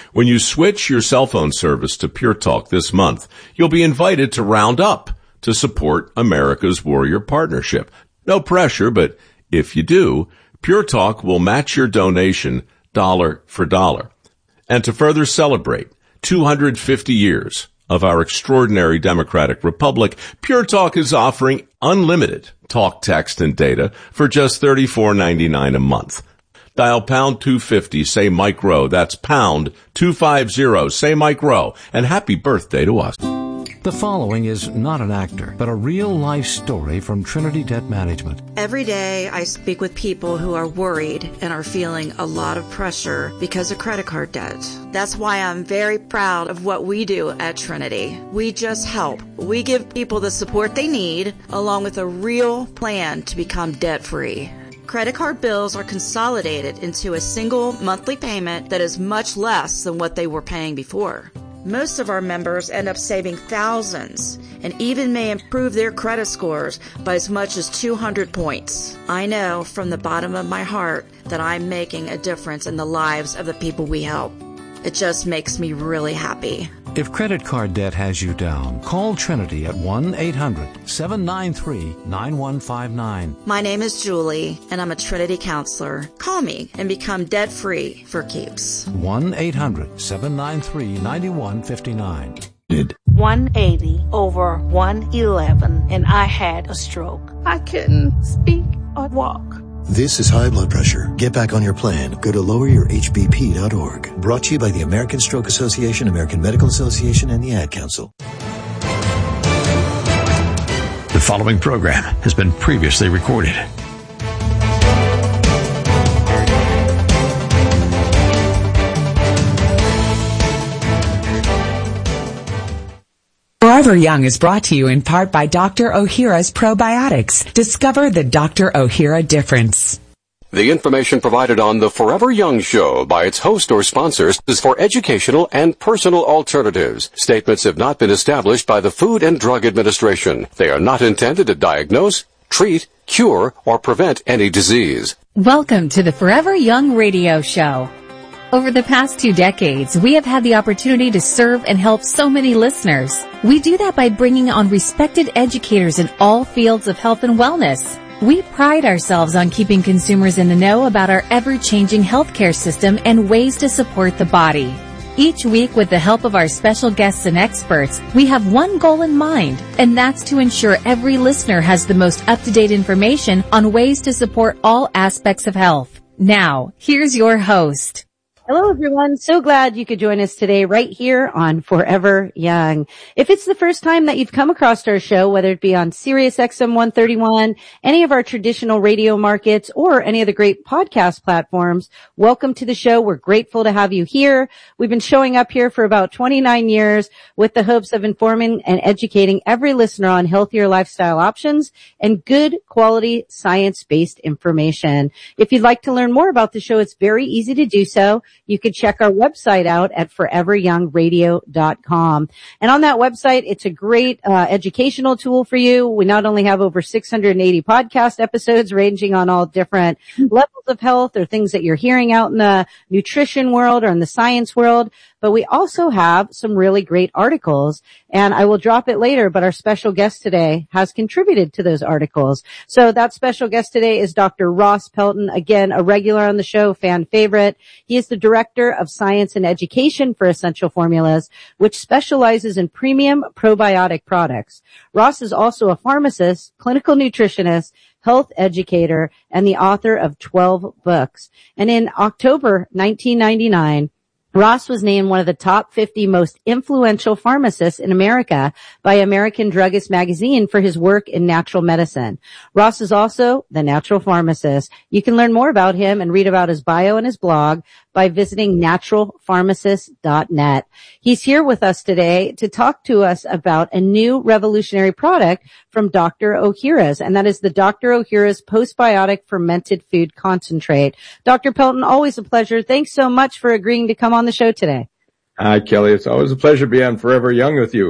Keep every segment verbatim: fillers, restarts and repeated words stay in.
When you switch your cell phone service to Pure Talk this month, you'll be invited to round up to support America's Warrior Partnership. No pressure, but if you do, Pure Talk will match your donation dollar for dollar. And to further celebrate two hundred fifty years of our extraordinary democratic republic, Pure Talk is offering unlimited talk, text, and data for just thirty-four ninety-nine a month. Dial pound two fifty, say Mike Rowe. That's pound two fifty, say Mike Rowe. And happy birthday to us. The following is not an actor, but a real-life story from Trinity Debt Management. Every day I speak with people who are worried and are feeling a lot of pressure because of credit card debt. That's why I'm very proud of what we do at Trinity. We just help. We give people the support they need, along with a real plan to become debt-free. Credit card bills are consolidated into a single monthly payment that is much less than what they were paying before. Most of our members end up saving thousands and even may improve their credit scores by as much as two hundred points. I know from the bottom of my heart that I'm making a difference in the lives of the people we help. It just makes me really happy. If credit card debt has you down, call Trinity at one eight hundred seven nine three nine one five nine. My name is Julie, and I'm a Trinity counselor. Call me and become debt-free for keeps. one eight hundred seven nine three nine one five nine. one eighty over one eleven, and I had a stroke. I couldn't speak or walk. This is high blood pressure. Get back on your plan. Go to lower your h b p dot org. Brought to you by the American Stroke Association, American Medical Association, and the Ad Council. The following program has been previously recorded. Forever Young is brought to you in part by Doctor Ohhira's Probiotics. Discover the Doctor Ohhira difference. The information provided on the Forever Young Show by its host or sponsors is for educational and personal alternatives. Statements have not been established by the Food and Drug Administration. They are not intended to diagnose, treat, cure, or prevent any disease. Welcome to the Forever Young Radio Show. Over the past two decades, we have had the opportunity to serve and help so many listeners. We do that by bringing on respected educators in all fields of health and wellness. We pride ourselves on keeping consumers in the know about our ever-changing healthcare system and ways to support the body. Each week, with the help of our special guests and experts, we have one goal in mind, and that's to ensure every listener has the most up-to-date information on ways to support all aspects of health. Now, here's your host. Hello, everyone. So glad you could join us today right here on Forever Young. If it's the first time that you've come across our show, whether it be on Sirius X M one thirty-one, any of our traditional radio markets, or any of the great podcast platforms, welcome to the show. We're grateful to have you here. We've been showing up here for about twenty-nine years with the hopes of informing and educating every listener on healthier lifestyle options and good quality science-based information. If you'd like to learn more about the show, it's very easy to do so. You can check our website out at forever young radio dot com. And on that website, it's a great uh, educational tool for you. We not only have over six hundred eighty podcast episodes ranging on all different levels of health or things that you're hearing out in the nutrition world or in the science world, but we also have some really great articles. And I will drop it later, but our special guest today has contributed to those articles. So that special guest today is Doctor Ross Pelton, again, a regular on the show, fan favorite. He is the Director of Science and Education for Essential Formulas, which specializes in premium probiotic products. Ross is also a pharmacist, clinical nutritionist, health educator, and the author of twelve books. And in October nineteen ninety-nine, Ross was named one of the top fifty most influential pharmacists in America by American Druggist magazine for his work in natural medicine. Ross is also the natural pharmacist. You can learn more about him and read about his bio and his blog by visiting natural pharmacist dot net. He's here with us today to talk to us about a new revolutionary product from Doctor Ohhira's, and that is the Doctor Ohhira's Postbiotic Fermented Food Concentrate. Doctor Pelton, always a pleasure. Thanks so much for agreeing to come on the show today. Hi, Kelly. It's always a pleasure to be on Forever Young with you.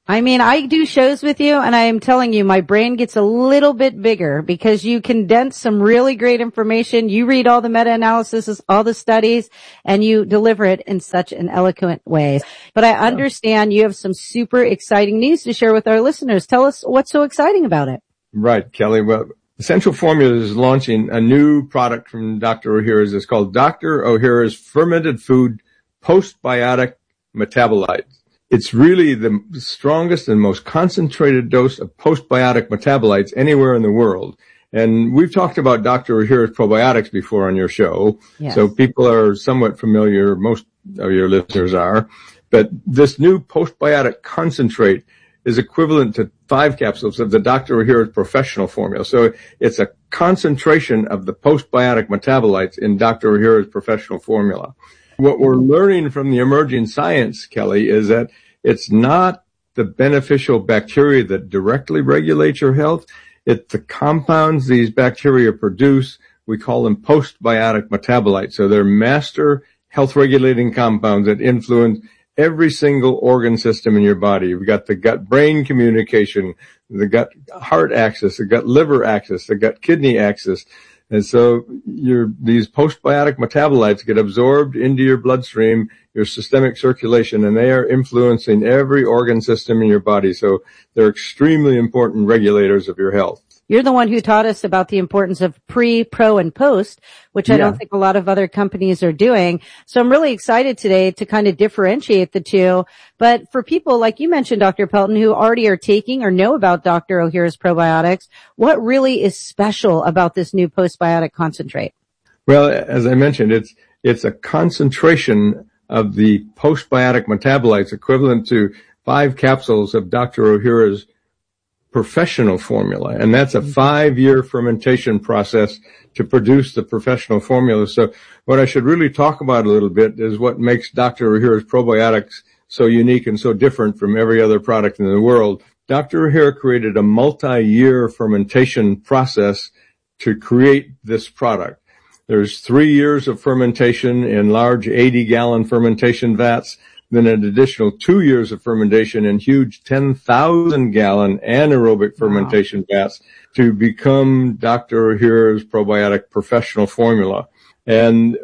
I mean, I do shows with you, and I am telling you, my brain gets a little bit bigger because you condense some really great information. You read all the meta-analysis, all the studies, and you deliver it in such an eloquent way. But I understand you have some super exciting news to share with our listeners. Tell us what's so exciting about it. Right, Kelly. Well, Essential Formulas is launching a new product from Doctor Ohhira's. It's called Doctor Ohhira's Fermented Food Postbiotic Metabolites. It's really the strongest and most concentrated dose of postbiotic metabolites anywhere in the world. And we've talked about Doctor Ohhira's probiotics before on your show. Yes. So people are somewhat familiar, most of your listeners are. But this new postbiotic concentrate is equivalent to five capsules of the Doctor Ohhira's professional formula. So it's a concentration of the postbiotic metabolites in Doctor Ohhira's professional formula. What we're learning from the emerging science, Kelly, is that it's not the beneficial bacteria that directly regulate your health. It's the compounds these bacteria produce. We call them postbiotic metabolites. So they're master health regulating compounds that influence every single organ system in your body. You've got the gut-brain communication, the gut-heart axis, the gut-liver axis, the gut-kidney axis. And so your, these postbiotic metabolites get absorbed into your bloodstream, your systemic circulation, and they are influencing every organ system in your body. So they're extremely important regulators of your health. You're the one who taught us about the importance of pre, pro, and post, which I yeah. don't think a lot of other companies are doing. So I'm really excited today to kind of differentiate the two. But for people like you mentioned, Doctor Pelton, who already are taking or know about Doctor Ohhira's probiotics, what really is special about this new postbiotic concentrate? Well, as I mentioned, it's it's a concentration of the postbiotic metabolites equivalent to five capsules of Doctor Ohhira's professional formula, and that's a five-year fermentation process to produce the professional formula. So what I should really talk about a little bit is what makes Doctor Ohhira's probiotics so unique and so different from every other product in the world. Doctor Ohhira created a multi-year fermentation process to create this product. There's three years of fermentation in large eighty-gallon fermentation vats, then an additional two years of fermentation in huge ten thousand gallon anaerobic fermentation wow. vats to become Doctor Ohhira's probiotic professional formula. And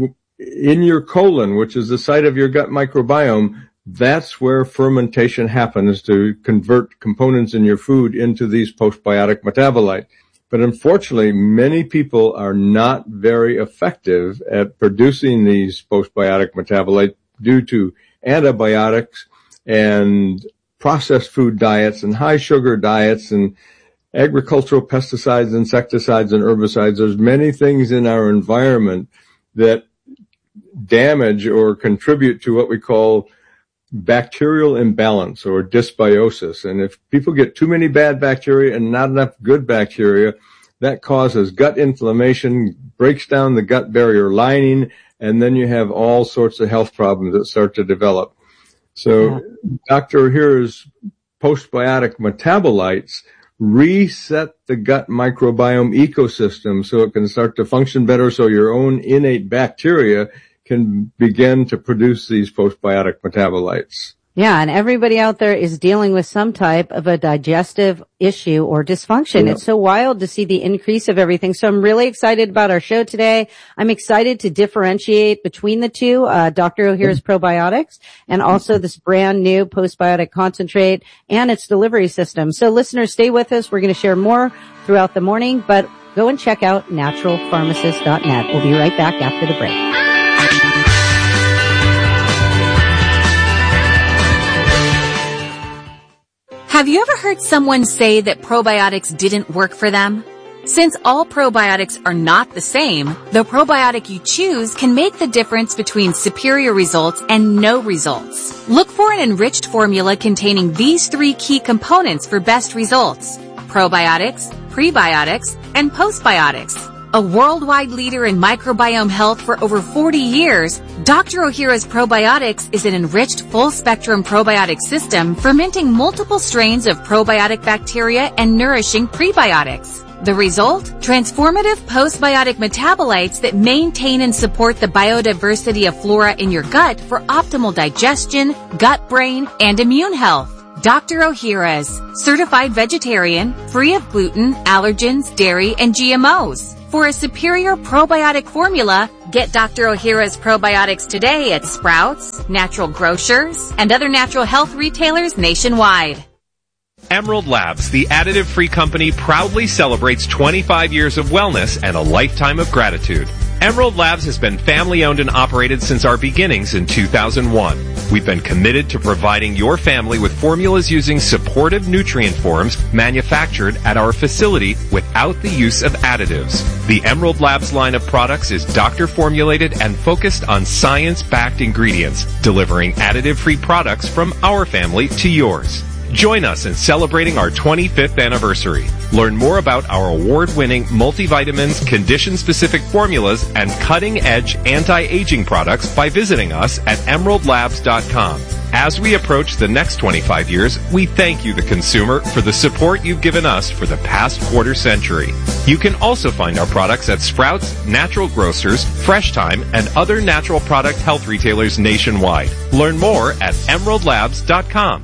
in your colon, which is the site of your gut microbiome, that's where fermentation happens to convert components in your food into these postbiotic metabolites. But unfortunately, many people are not very effective at producing these postbiotic metabolites due to antibiotics and processed food diets and high sugar diets and agricultural pesticides, insecticides, and herbicides. There's many things in our environment that damage or contribute to what we call bacterial imbalance or dysbiosis. And if people get too many bad bacteria and not enough good bacteria, that causes gut inflammation, breaks down the gut barrier lining, and then you have all sorts of health problems that start to develop. So yeah. Doctor Ohhira's postbiotic metabolites reset the gut microbiome ecosystem so it can start to function better, so your own innate bacteria can begin to produce these postbiotic metabolites. Yeah, and everybody out there is dealing with some type of a digestive issue or dysfunction. Yeah. It's so wild to see the increase of everything. So I'm really excited about our show today. I'm excited to differentiate between the two, uh, Doctor Ohhira's probiotics and also this brand new postbiotic concentrate and its delivery system. So listeners, stay with us. We're going to share more throughout the morning, but go and check out natural pharmacist dot net. We'll be right back after the break. Have you ever heard someone say that probiotics didn't work for them? Since all probiotics are not the same, the probiotic you choose can make the difference between superior results and no results. Look for an enriched formula containing these three key components for best results: probiotics, prebiotics, and postbiotics. A worldwide leader in microbiome health for over forty years, Doctor Ohhira's Probiotics is an enriched full-spectrum probiotic system fermenting multiple strains of probiotic bacteria and nourishing prebiotics. The result? Transformative postbiotic metabolites that maintain and support the biodiversity of flora in your gut for optimal digestion, gut-brain, and immune health. Doctor Ohhira's, certified vegetarian, free of gluten, allergens, dairy, and G M Os. For a superior probiotic formula, get Doctor Ohhira's probiotics today at Sprouts, Natural Grocers, and other natural health retailers nationwide. Emerald Labs, the additive-free company, proudly celebrates twenty-five years of wellness and a lifetime of gratitude. Emerald Labs has been family-owned and operated since our beginnings in two thousand one. We've been committed to providing your family with formulas using supportive nutrient forms manufactured at our facility without the use of additives. The Emerald Labs line of products is doctor-formulated and focused on science-backed ingredients, delivering additive-free products from our family to yours. Join us in celebrating our twenty-fifth anniversary. Learn more about our award-winning multivitamins, condition-specific formulas, and cutting-edge anti-aging products by visiting us at emerald labs dot com. As we approach the next twenty-five years, we thank you, the consumer, for the support you've given us for the past quarter century. You can also find our products at Sprouts, Natural Grocers, Fresh Time, and other natural product health retailers nationwide. Learn more at emerald labs dot com.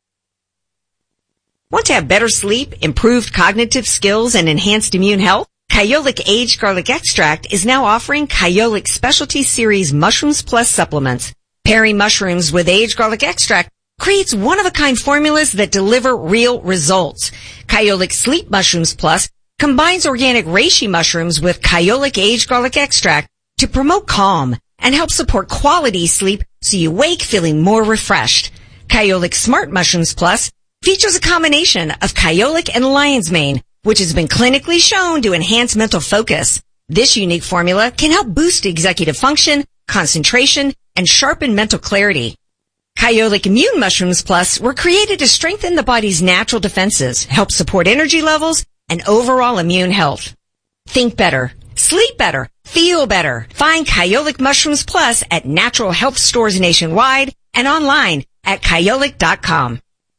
Want to have better sleep, improved cognitive skills, and enhanced immune health? Kyolic Aged Garlic Extract is now offering Kyolic Specialty Series Mushrooms Plus supplements. Pairing mushrooms with aged garlic extract creates one-of-a-kind formulas that deliver real results. Kyolic Sleep Mushrooms Plus combines organic reishi mushrooms with Kyolic Aged Garlic Extract to promote calm and help support quality sleep so you wake feeling more refreshed. Kyolic Smart Mushrooms Plus features a combination of kyolic and lion's mane, which has been clinically shown to enhance mental focus. This unique formula can help boost executive function, concentration, and sharpen mental clarity. Kyolic Immune Mushrooms Plus were created to strengthen the body's natural defenses, help support energy levels, and overall immune health. Think better, sleep better, feel better. Find Kyolic Mushrooms Plus at natural health stores nationwide and online at kyolic dot com.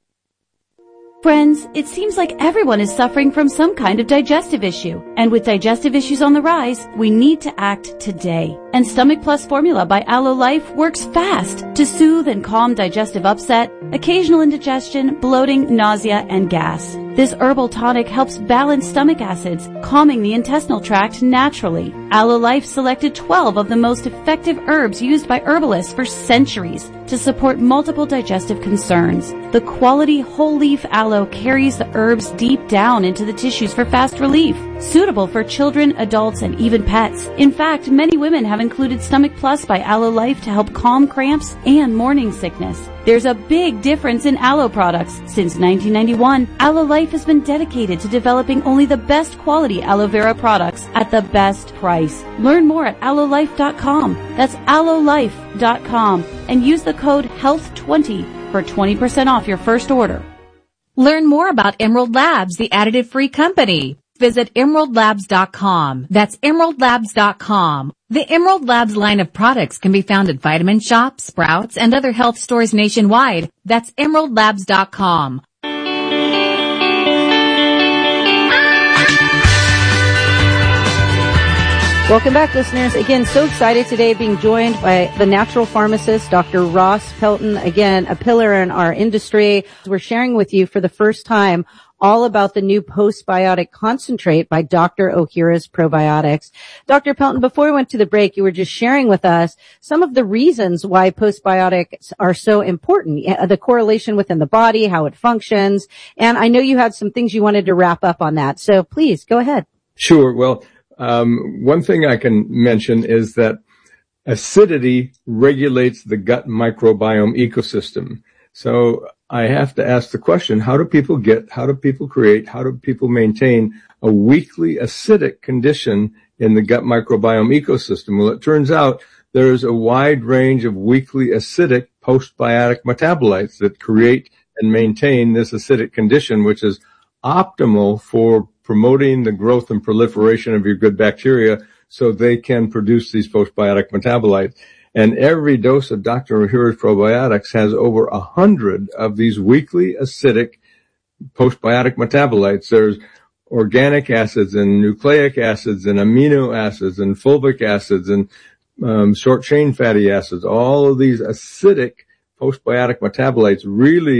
Friends, it seems like everyone is suffering from some kind of digestive issue. And with digestive issues on the rise, we need to act today. And Stomach Plus formula by Aloe Life works fast to soothe and calm digestive upset, occasional indigestion, bloating, nausea, and gas. This herbal tonic helps balance stomach acids, calming the intestinal tract naturally. Aloe Life selected twelve of the most effective herbs used by herbalists for centuries to support multiple digestive concerns. The quality whole leaf aloe carries the herbs deep down into the tissues for fast relief, suitable for children, adults, and even pets. In fact, many women have included Stomach Plus by Aloe Life to help calm cramps and morning sickness. There's a big difference in aloe products. Since nineteen ninety-one, Aloe Life has been dedicated to developing only the best quality aloe vera products at the best price. Learn more at aloe life dot com. That's aloe life dot com. And use the code health twenty for twenty percent off your first order. Learn more about Emerald Labs, the additive-free company. Visit emerald labs dot com. That's emerald labs dot com. The Emerald Labs line of products can be found at Vitamin Shoppe, Sprouts, and other health stores nationwide. That's emerald labs dot com. Welcome back, listeners. Again, so excited today being joined by the natural pharmacist, Doctor Ross Pelton. Again, a pillar in our industry. We're sharing with you for the first time all about the new postbiotic concentrate by Doctor Ohhira's Probiotics. Doctor Pelton, before we went to the break, you were just sharing with us some of the reasons why postbiotics are so important, the correlation within the body, how it functions. And I know you had some things you wanted to wrap up on that. So please go ahead. Sure. Well, Um, one thing I can mention is that acidity regulates the gut microbiome ecosystem. So I have to ask the question, how do people get, how do people create, how do people maintain a weakly acidic condition in the gut microbiome ecosystem? Well, it turns out there's a wide range of weakly acidic postbiotic metabolites that create and maintain this acidic condition, which is optimal for promoting the growth and proliferation of your good bacteria so they can produce these postbiotic metabolites. And every dose of Doctor Ohhira's probiotics has over a hundred of these weakly acidic postbiotic metabolites. There's organic acids and nucleic acids and amino acids and fulvic acids and um, short chain fatty acids. All of these acidic postbiotic metabolites really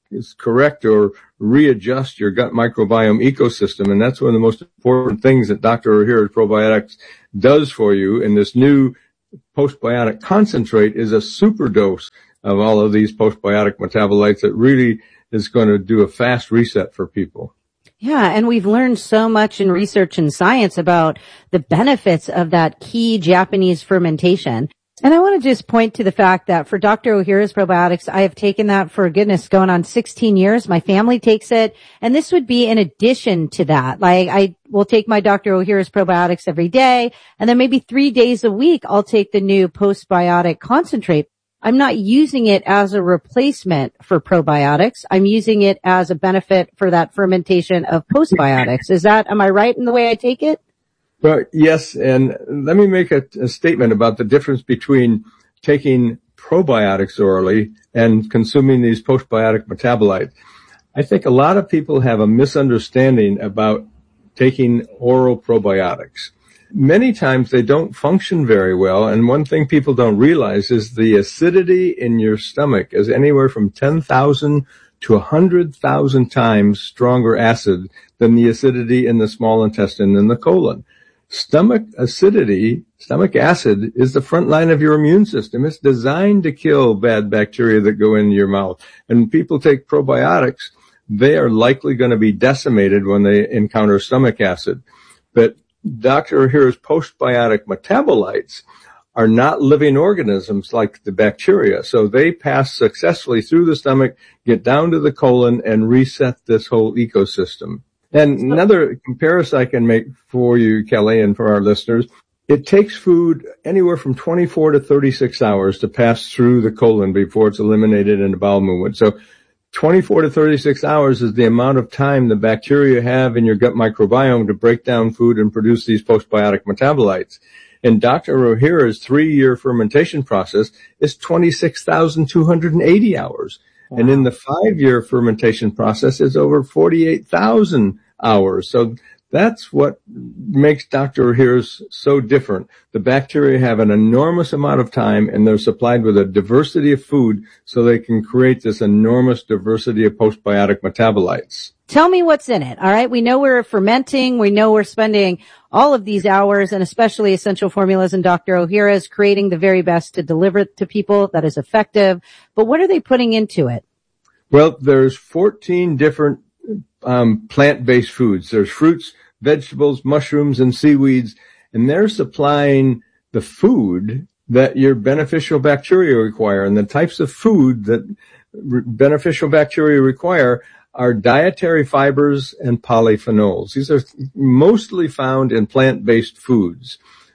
correct or readjust your gut microbiome ecosystem. And that's one of the most important things that Doctor Ohhira's Probiotics does for you. And this new postbiotic concentrate is a super dose of all of these postbiotic metabolites that really is going to do a fast reset for people. Yeah, and we've learned so much in research and science about the benefits of that key Japanese fermentation. And I want to just point to the fact that for Doctor Ohhira's Probiotics, I have taken that for goodness going on sixteen years. My family takes it, and this would be in addition to that. Like I will take my Doctor Ohhira's Probiotics every day, and then maybe three days a week I'll take the new postbiotic concentrate. I'm not using it as a replacement for probiotics. I'm using it as a benefit for that fermentation of postbiotics. Is that, am I right in the way I take it? Well, yes. And let me make a, a statement about the difference between taking probiotics orally and consuming these postbiotic metabolites. I think a lot of people have a misunderstanding about taking oral probiotics. Many times they don't function very well, and one thing people don't realize is the acidity in your stomach is anywhere from ten thousand to one hundred thousand times stronger acid than the acidity in the small intestine and the colon. Stomach acidity, stomach acid, is the front line of your immune system. It's designed to kill bad bacteria that go into your mouth. And when people take probiotics, they are likely going to be decimated when they encounter stomach acid. But Doctor Ohhira's postbiotic metabolites are not living organisms like the bacteria. So they pass successfully through the stomach, get down to the colon, and reset this whole ecosystem. And another comparison I can make for you, Kelly, and for our listeners, it takes food anywhere from twenty-four to thirty-six hours to pass through the colon before it's eliminated in the bowel movement. So twenty-four to thirty-six hours is the amount of time the bacteria have in your gut microbiome to break down food and produce these postbiotic metabolites. And Doctor Ohhira's three-year fermentation process is twenty-six thousand two hundred eighty hours. Wow. And in the five-year fermentation process, it's over forty-eight thousand hours. So that's what makes Doctor Ohhira's so different. The bacteria have an enormous amount of time, and they're supplied with a diversity of food so they can create this enormous diversity of postbiotic metabolites. Tell me what's in it, all right? We know we're fermenting. We know we're spending all of these hours, and especially Essential Formulas and Doctor Ohhira's creating the very best to deliver it to people that is effective. But what are they putting into it? Well, there's fourteen different um plant-based foods. There's fruits, vegetables, mushrooms, and seaweeds, and they're supplying the food that your beneficial bacteria require. And the types of food that re- beneficial bacteria require are dietary fibers and polyphenols. These are mostly found in plant-based foods.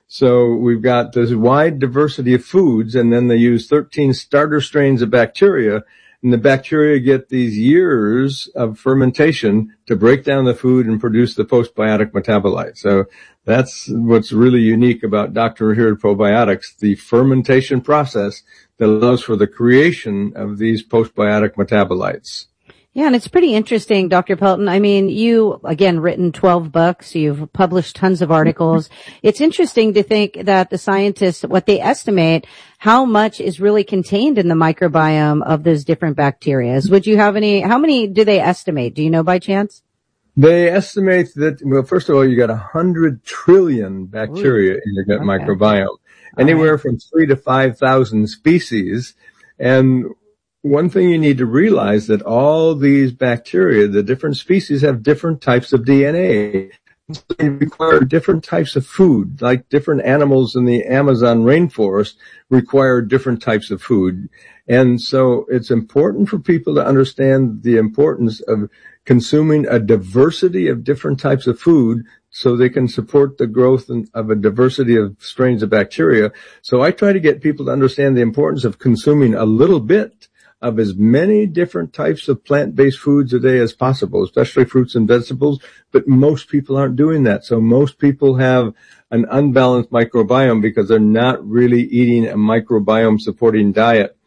So we've got this wide diversity of foods, and then they use thirteen starter strains of bacteria, and the bacteria get these years of fermentation to break down the food and produce the postbiotic metabolites. So that's what's really unique about Doctor Ohhira's Probiotics, the fermentation process that allows for the creation of these postbiotic metabolites. Yeah, and it's pretty interesting, Doctor Pelton. I mean, you, again, written twelve books. You've published tons of articles. It's interesting to think that the scientists, what they estimate, how much is really contained in the microbiome of those different bacteria. Would you have any, how many do they estimate? Do you know by chance? They estimate that, well, first of all, you got a hundred trillion bacteria Ooh, in your gut okay. microbiome, anywhere right. from three to five thousand species. And one thing you need to realize that all these bacteria, the different species, have different types of D N A. They require different types of food, like different animals in the Amazon rainforest require different types of food. And so it's important for people to understand the importance of consuming a diversity of different types of food so they can support the growth of a diversity of strains of bacteria. So I try to get people to understand the importance of consuming a little bit of as many different types of plant-based foods a day as possible, especially fruits and vegetables, but most people aren't doing that. So most people have an unbalanced microbiome because they're not really eating a microbiome-supporting diet.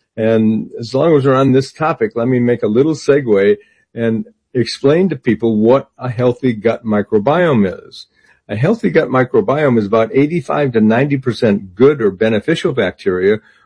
And as long as we're on this topic, let me make a little segue and explain to people what a healthy gut microbiome is. A healthy gut microbiome is about eighty-five to ninety percent good or beneficial bacteria,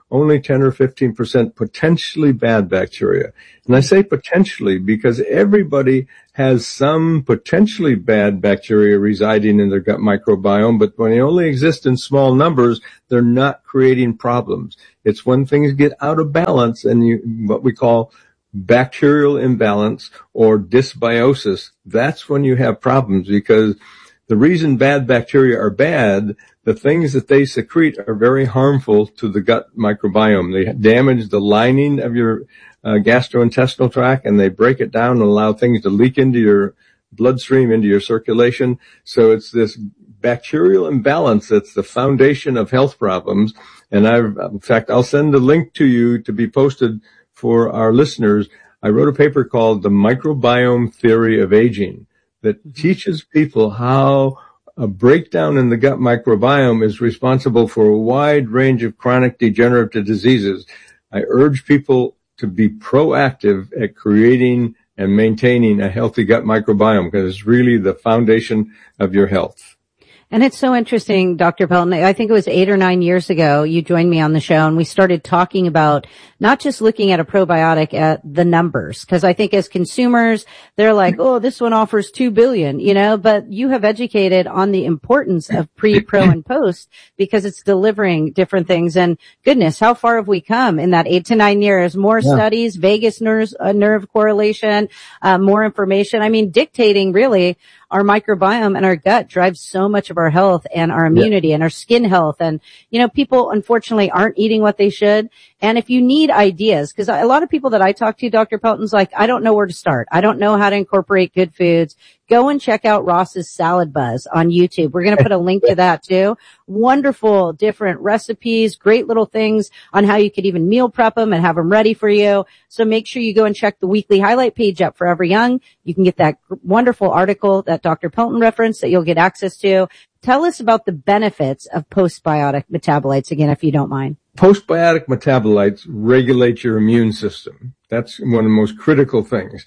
only ten or fifteen percent potentially bad bacteria. And I say potentially because everybody has some potentially bad bacteria residing in their gut microbiome, but when they only exist in small numbers, they're not creating problems. It's when things get out of balance and you, what we call bacterial imbalance or dysbiosis, that's when you have problems, because the reason bad bacteria are bad, the things that they secrete are very harmful to the gut microbiome. They damage the lining of your uh, gastrointestinal tract, and they break it down and allow things to leak into your bloodstream, into your circulation. So it's this bacterial imbalance that's the foundation of health problems. And I've, in fact, I'll send a link to you to be posted for our listeners. I wrote a paper called The Microbiome Theory of Aging that teaches people how a breakdown in the gut microbiome is responsible for a wide range of chronic degenerative diseases. I urge people to be proactive at creating and maintaining a healthy gut microbiome because it's really the foundation of your health. And it's so interesting, Doctor Pelton. I think it was eight or nine years ago you joined me on the show and we started talking about not just looking at a probiotic at the numbers, because I think as consumers, they're like, oh, this one offers two billion, you know, but you have educated on the importance of pre, pro, and post because it's delivering different things. And goodness, how far have we come in that eight to nine years? More yeah. studies, vagus nerves, uh, nerve correlation, uh, more information. I mean, dictating really our microbiome and our gut drives so much of our health and our immunity yeah. and our skin health. And, you know, people unfortunately aren't eating what they should. And if you need ideas, because a lot of people that I talk to, Doctor Pelton's like, I don't know where to start. I don't know how to incorporate good foods. Go and check out Ross's Salad Buzz on YouTube. We're going to put a link to that too. Wonderful different recipes, great little things on how you could even meal prep them and have them ready for you. So make sure you go and check the weekly highlight page at Forever Young. You can get that wonderful article that Doctor Pelton referenced that you'll get access to. Tell us about the benefits of postbiotic metabolites again, if you don't mind. Postbiotic metabolites regulate your immune system. That's one of the most critical things.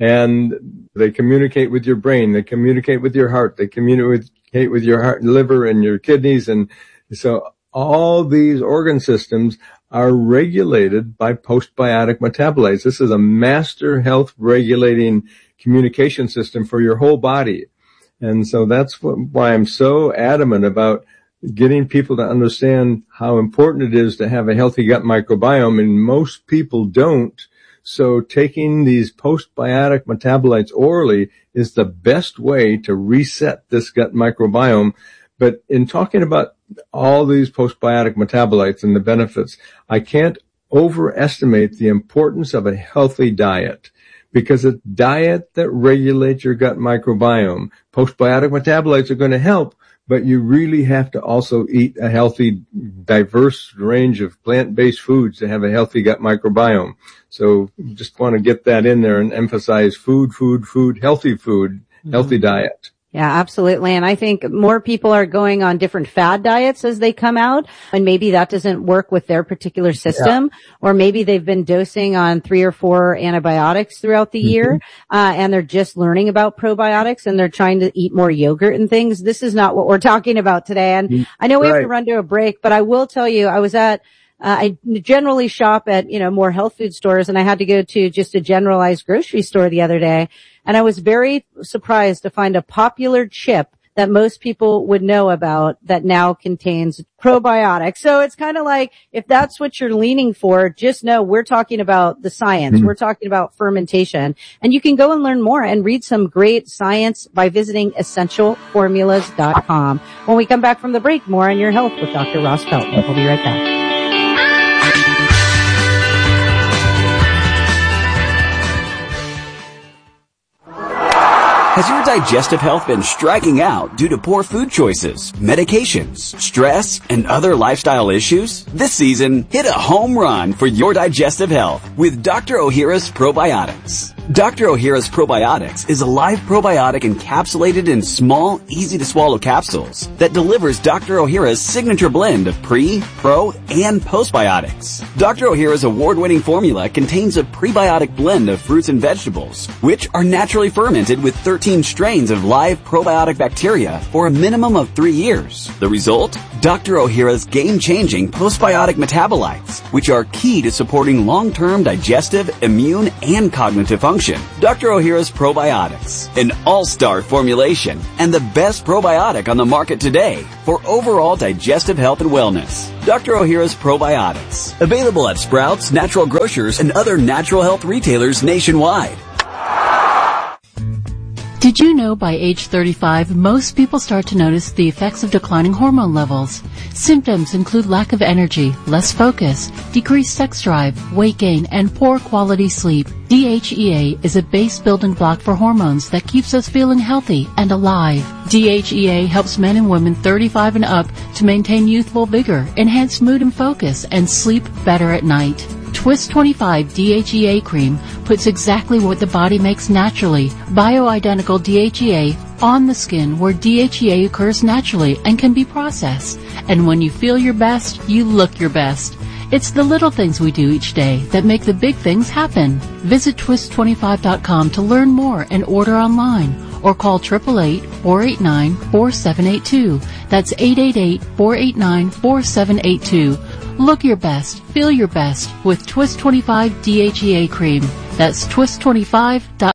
And they communicate with your brain. They communicate with your heart. They communicate with your heart and liver and your kidneys. And so all these organ systems are regulated by postbiotic metabolites. This is a master health regulating communication system for your whole body. And so that's what, why I'm so adamant about getting people to understand how important it is to have a healthy gut microbiome. And most people don't. So taking these postbiotic metabolites orally is the best way to reset this gut microbiome. But in talking about all these postbiotic metabolites and the benefits, I can't overestimate the importance of a healthy diet, because a diet that regulates your gut microbiome, postbiotic metabolites are going to help, but you really have to also eat a healthy, diverse range of plant-based foods to have a healthy gut microbiome. So just want to get that in there and emphasize food, food, food, healthy food, healthy mm-hmm. diet. Yeah, absolutely. And I think more people are going on different fad diets as they come out, and maybe that doesn't work with their particular system, yeah. or maybe they've been dosing on three or four antibiotics throughout the mm-hmm. year, uh, and they're just learning about probiotics and they're trying to eat more yogurt and things. This is not what we're talking about today. And mm-hmm. I know we right. have to run to a break, but I will tell you, I was at Uh, I generally shop at, you know, more health food stores, and I had to go to just a generalized grocery store the other day, and I was very surprised to find a popular chip that most people would know about that now contains probiotics. So it's kind of like, if that's what you're leaning for, just know we're talking about the science. Mm-hmm. We're talking about fermentation, and you can go and learn more and read some great science by visiting essential formulas dot com. When we come back from the break, more on your health with Doctor Ross Pelton. We'll be right back. Has your digestive health been striking out due to poor food choices, medications, stress, and other lifestyle issues? This season, hit a home run for your digestive health with Doctor Ohhira's Probiotics. Doctor Ohhira's Probiotics is a live probiotic encapsulated in small, easy-to-swallow capsules that delivers Doctor Ohhira's signature blend of pre, pro, and postbiotics. Doctor Ohhira's award-winning formula contains a prebiotic blend of fruits and vegetables, which are naturally fermented with thirteen strains of live probiotic bacteria for a minimum of three years. The result? Doctor Ohhira's game-changing postbiotic metabolites, which are key to supporting long-term digestive, immune, and cognitive function. Doctor Ohhira's probiotics, an all-star formulation, and the best probiotic on the market today for overall digestive health and wellness. Doctor Ohhira's probiotics, available at Sprouts, Natural Grocers, and other natural health retailers nationwide. Did you know by age thirty-five, most people start to notice the effects of declining hormone levels? Symptoms include lack of energy, less focus, decreased sex drive, weight gain, and poor quality sleep. D H E A is a base building block for hormones that keeps us feeling healthy and alive. D H E A helps men and women thirty-five and up to maintain youthful vigor, enhance mood and focus, and sleep better at night. Twist twenty-five D H E A cream puts exactly what the body makes naturally, bioidentical D H E A, on the skin where D H E A occurs naturally and can be processed. And when you feel your best, you look your best. It's the little things we do each day that make the big things happen. Visit twist twenty-five dot com to learn more and order online, or call eight eight eight, four eight nine, four seven eight two. That's eight eight eight, four eight nine, four seven eight two. Look your best, feel your best with Twist twenty-five D H E A cream. That's twist twenty-five dot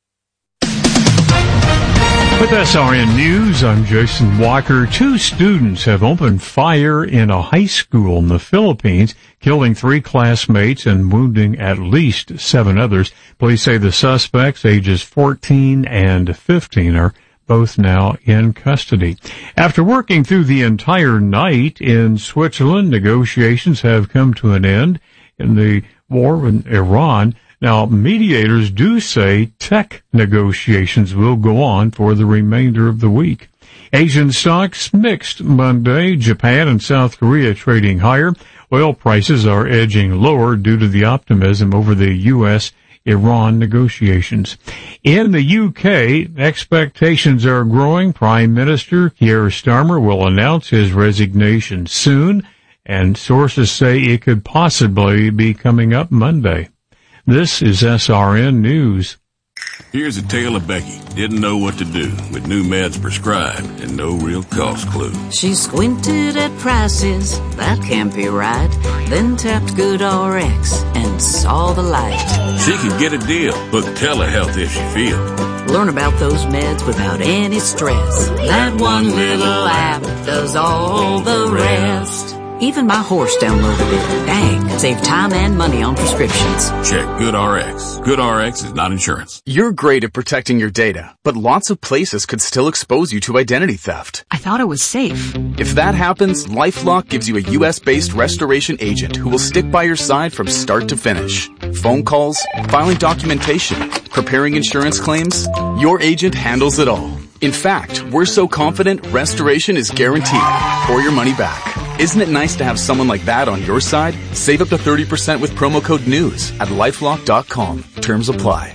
com. With S R N News, I'm Jason Walker. Two students have opened fire in a high school in the Philippines, killing three classmates and wounding at least seven others. Police say the suspects, ages fourteen and fifteen, are both now in custody. After working through the entire night in Switzerland, negotiations have come to an end in the war with Iran. Now, mediators do say tech negotiations will go on for the remainder of the week. Asian stocks mixed Monday. Japan and South Korea trading higher. Oil prices are edging lower due to the optimism over the U S Iran negotiations. In the U K, expectations are growing. Prime Minister Keir Starmer will announce his resignation soon, and sources say it could possibly be coming up Monday. This is S R N News. Here's a tale of Becky. Didn't know what to do with new meds prescribed and no real cost clue. She squinted at prices, that can't be right. Then tapped GoodRx and saw the light. She could get a deal. Book telehealth if she feels. Learn about those meds without any stress. That one little app does all the rest. Even my horse downloaded it. Dang, save time and money on prescriptions. Check GoodRx. GoodRx is not insurance. You're great at protecting your data, but lots of places could still expose you to identity theft. I thought it was safe. If that happens, LifeLock gives you a U S-based restoration agent who will stick by your side from start to finish. Phone calls, filing documentation, preparing insurance claims, your agent handles it all. In fact, we're so confident restoration is guaranteed or your money back. Isn't it nice to have someone like that on your side? Save up to thirty percent with promo code NEWS at lifelock dot com. Terms apply.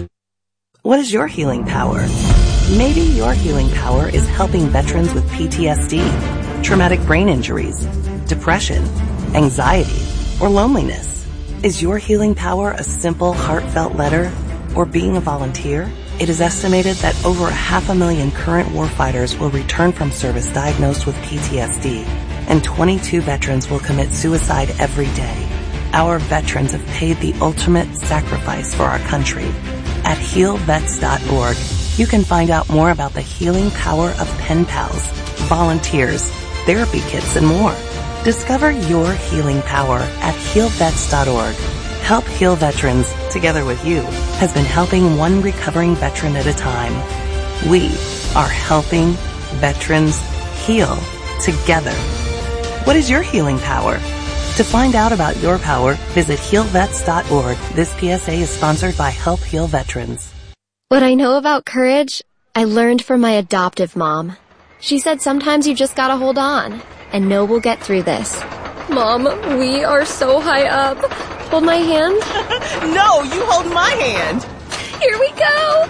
What is your healing power? Maybe your healing power is helping veterans with P T S D, traumatic brain injuries, depression, anxiety, or loneliness. Is your healing power a simple, heartfelt letter or being a volunteer? It is estimated that over a half a million current warfighters will return from service diagnosed with P T S D, and twenty-two veterans will commit suicide every day. Our veterans have paid the ultimate sacrifice for our country. At heal vets dot org, you can find out more about the healing power of pen pals, volunteers, therapy kits, and more. Discover your healing power at heal vets dot org. Help Heal Veterans, together with you, has been helping one recovering veteran at a time. We are helping veterans heal together. What is your healing power? To find out about your power, visit heal vets dot org. This P S A is sponsored by Help Heal Veterans. What I know about courage, I learned from my adoptive mom. She said sometimes you just gotta hold on, and know we'll get through this. Mom, we are so high up. Hold my hand. No, you hold my hand. Here we go.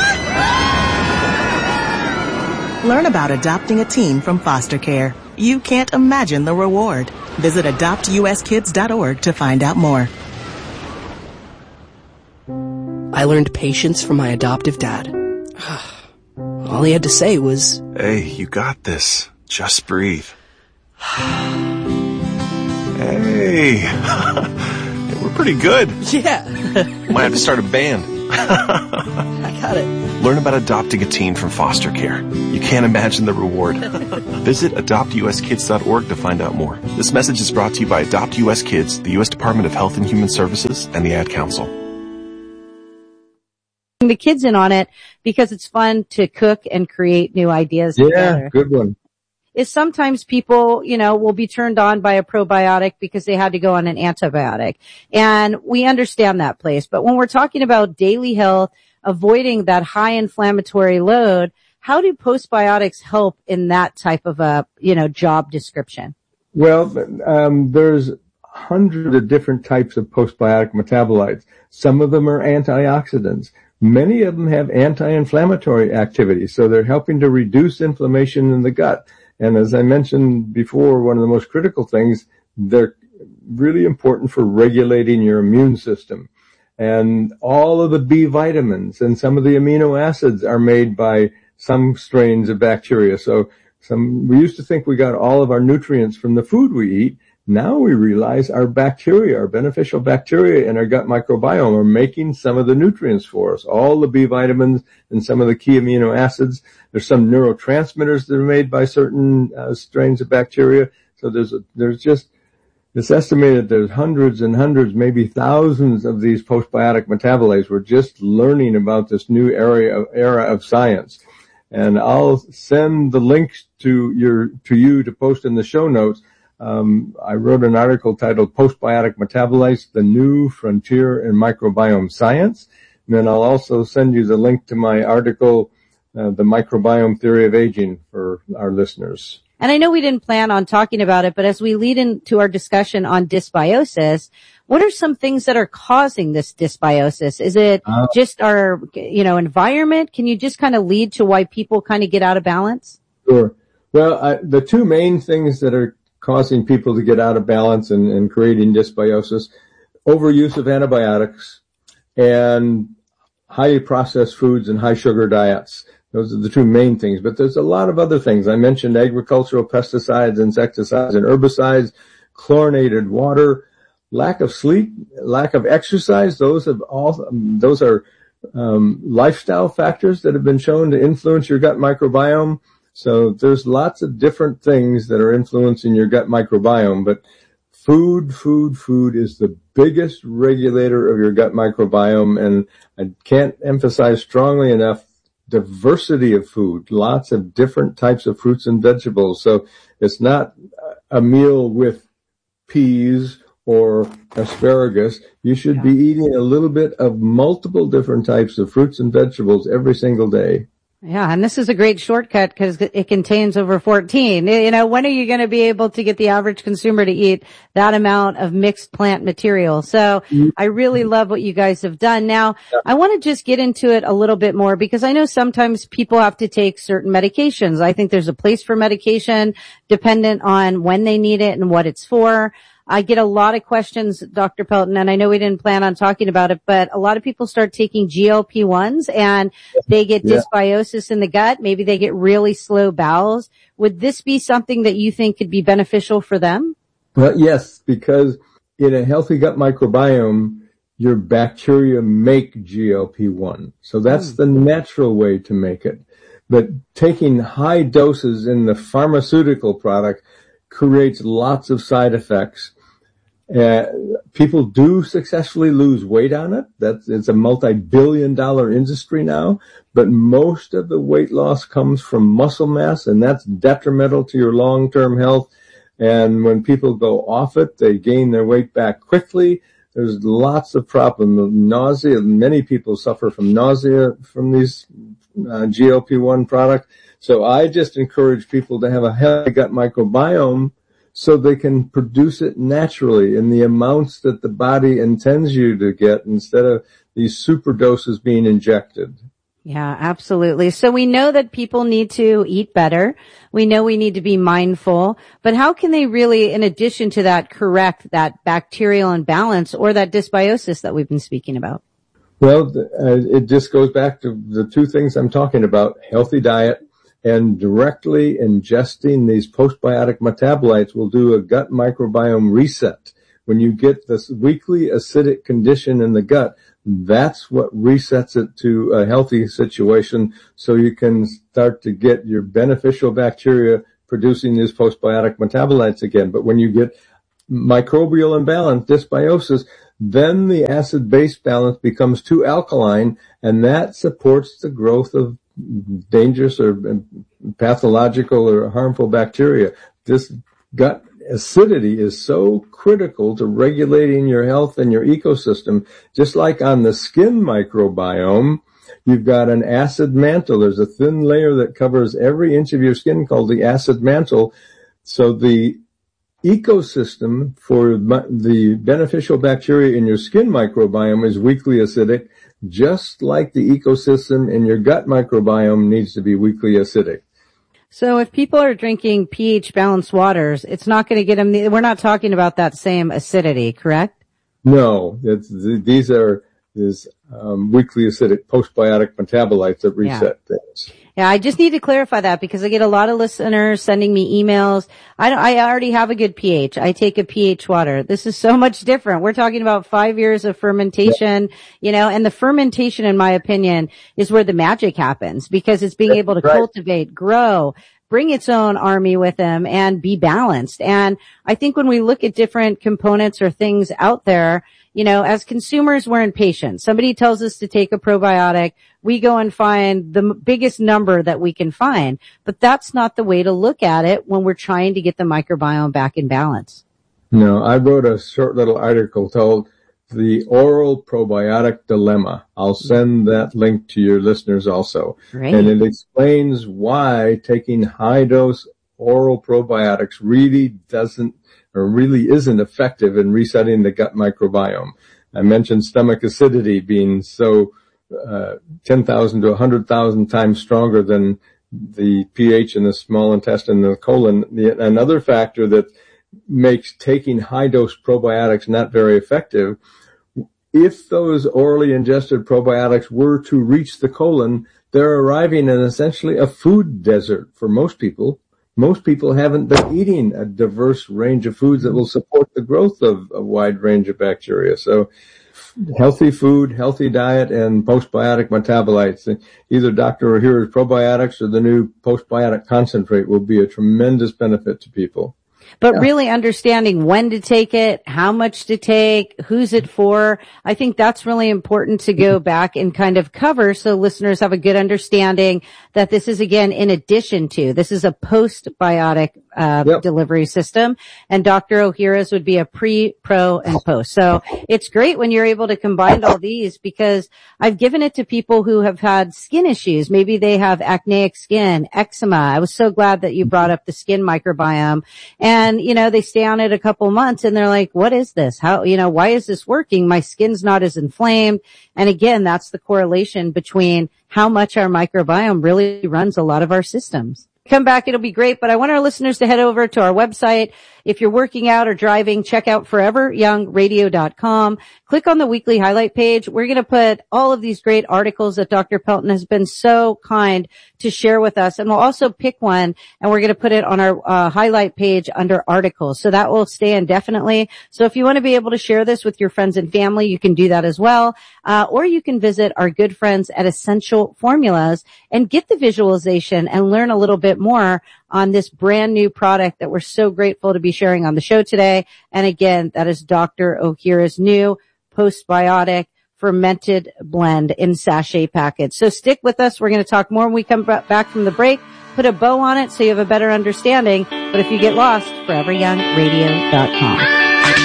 Learn about adopting a teen from foster care. You can't imagine the reward. Visit adopt u s kids dot org to find out more. I learned patience from my adoptive dad. All he had to say was, "Hey, you got this. Just breathe." Hey, we're pretty good. Yeah. Might have to start a band. I got it. Learn about adopting a teen from foster care. You can't imagine the reward. Visit adopt u s kids dot org to find out more. This message is brought to you by Adopt U S Kids, the U S Department of Health and Human Services, and the Ad Council. The kids in on it because it's fun to cook and create new ideas yeah, together. Yeah, good one. Is sometimes people, you know, will be turned on by a probiotic because they had to go on an antibiotic. And we understand that place. But when we're talking about daily health, avoiding that high inflammatory load, how do postbiotics help in that type of a, you know, job description? Well, um, there's hundreds of different types of postbiotic metabolites. Some of them are antioxidants. Many of them have anti-inflammatory activity. So they're helping to reduce inflammation in the gut. And as I mentioned before, one of the most critical things, they're really important for regulating your immune system. And all of the B vitamins and some of the amino acids are made by some strains of bacteria. So some, we used to think we got all of our nutrients from the food we eat. Now we realize our bacteria, our beneficial bacteria in our gut microbiome are making some of the nutrients for us. All the B vitamins and some of the key amino acids. There's some neurotransmitters that are made by certain uh, strains of bacteria. So there's a, there's just, it's estimated there's hundreds and hundreds, maybe thousands of these postbiotic metabolites. We're just learning about this new area of, era of science. And I'll send the links to your, to you to post in the show notes. Um, I wrote an article titled Postbiotic Metabolites, the New Frontier in Microbiome Science. And then I'll also send you the link to my article, uh, The Microbiome Theory of Aging, for our listeners. And I know we didn't plan on talking about it, but as we lead into our discussion on dysbiosis, what are some things that are causing this dysbiosis? Is it uh, just our, you know, environment? Can you just kind of lead to why people kind of get out of balance? Sure. Well, I, the two main things that are causing people to get out of balance and, and creating dysbiosis, overuse of antibiotics and highly processed foods and high sugar diets. Those are the two main things, but there's a lot of other things. I mentioned agricultural pesticides, insecticides, and herbicides, chlorinated water, lack of sleep, lack of exercise. Those have all, those are um, lifestyle factors that have been shown to influence your gut microbiome. So there's lots of different things that are influencing your gut microbiome, but food, food, food is the biggest regulator of your gut microbiome, and I can't emphasize strongly enough diversity of food, lots of different types of fruits and vegetables. So it's not a meal with peas or asparagus. You should yeah. be eating a little bit of multiple different types of fruits and vegetables every single day. Yeah, and this is a great shortcut because it contains over fourteen. You know, when are you going to be able to get the average consumer to eat that amount of mixed plant material? So mm-hmm. I really love what you guys have done. Now, yeah. I want to just get into it a little bit more because I know sometimes people have to take certain medications. I think there's a place for medication dependent on when they need it and what it's for. I get a lot of questions, Doctor Pelton, and I know we didn't plan on talking about it, but a lot of people start taking G L P ones and they get yeah. dysbiosis in the gut. Maybe they get really slow bowels. Would this be something that you think could be beneficial for them? Well, yes, because in a healthy gut microbiome, your bacteria make G L P one. So that's mm. the natural way to make it. But taking high doses in the pharmaceutical product creates lots of side effects. Uh, people do successfully lose weight on it. That's, it's a multi-billion dollar industry now, but most of the weight loss comes from muscle mass, and that's detrimental to your long-term health. And when people go off it, they gain their weight back quickly. There's lots of problems. Nausea, many people suffer from nausea from these uh, G L P one products. So I just encourage people to have a healthy gut microbiome so they can produce it naturally in the amounts that the body intends you to get instead of these super doses being injected. Yeah, absolutely. So we know that people need to eat better. We know we need to be mindful, but how can they really, in addition to that, correct that bacterial imbalance or that dysbiosis that we've been speaking about? Well, uh, it just goes back to the two things I'm talking about: healthy diet, And directly ingesting these postbiotic metabolites will do a gut microbiome reset. When you get this weakly acidic condition in the gut, that's what resets it to a healthy situation, so you can start to get your beneficial bacteria producing these postbiotic metabolites again. But when you get microbial imbalance, dysbiosis, then the acid-base balance becomes too alkaline, and that supports the growth of dangerous or pathological or harmful bacteria. This gut acidity is so critical to regulating your health and your ecosystem. Just like on the skin microbiome, you've got an acid mantle. There's a thin layer that covers every inch of your skin called the acid mantle. So the ecosystem for the beneficial bacteria in your skin microbiome is weakly acidic, just like the ecosystem in your gut microbiome needs to be weakly acidic. So if people are drinking pH balanced waters, it's not going to get them, we're not talking about that same acidity, correct? No, it's, these are these um, weakly acidic postbiotic metabolites that reset yeah. things. Yeah, I just need to clarify that because I get a lot of listeners sending me emails. I, I already have a good pH. I take a pH water. This is so much different. We're talking about five years of fermentation, yeah. you know, and the fermentation, in my opinion, is where the magic happens because it's being able to right. cultivate, grow, bring its own army with them and be balanced. And I think when we look at different components or things out there, you know, as consumers, we're impatient. Somebody tells us to take a probiotic. We go and find the biggest number that we can find. But that's not the way to look at it when we're trying to get the microbiome back in balance. No, I wrote a short little article called The Oral Probiotic Dilemma. I'll send that link to your listeners also. Great. And it explains why taking high-dose oral probiotics really doesn't or really isn't effective in resetting the gut microbiome. I mentioned stomach acidity being so uh, ten thousand to one hundred thousand times stronger than the pH in the small intestine and the colon. The, another factor that makes taking high-dose probiotics not very effective, if those orally ingested probiotics were to reach the colon, they're arriving in essentially a food desert for most people. Most people haven't been eating a diverse range of foods that will support the growth of a wide range of bacteria. So healthy food, healthy diet, and postbiotic metabolites. Either Doctor Ohhira's probiotics or the new postbiotic concentrate will be a tremendous benefit to people. But yeah. really understanding when to take it, how much to take, who's it for, I think that's really important to go back and kind of cover so listeners have a good understanding that this is, again, in addition to, this is a postbiotic uh, yep. delivery system, and Doctor Ohhira's would be a pre, pro, and post. So it's great when you're able to combine all these because I've given it to people who have had skin issues. Maybe they have acneic skin, eczema. I was so glad that you brought up the skin microbiome. And And, you know, they stay on it a couple months and they're like, what is this? How, you know, why is this working? My skin's not as inflamed. And again, that's the correlation between how much our microbiome really runs a lot of our systems. Come back, it'll be great, but I want our listeners to head over to our website. If you're working out or driving, check out forever young radio dot com. Click on the weekly highlight page. We're going to put all of these great articles that Doctor Pelton has been so kind to share with us. And we'll also pick one and we're going to put it on our uh, highlight page under articles. So that will stay indefinitely. So if you want to be able to share this with your friends and family, you can do that as well. Uh, or you can visit our good friends at Essential Formulas and get the visualization and learn a little bit more on this brand new product that we're so grateful to be sharing on the show today. And again, that is Doctor Ohhira's new postbiotic fermented blend in sachet packets. So stick with us. We're going to talk more when we come back from the break. Put a bow on it so you have a better understanding. But if you get lost, forever young radio dot com.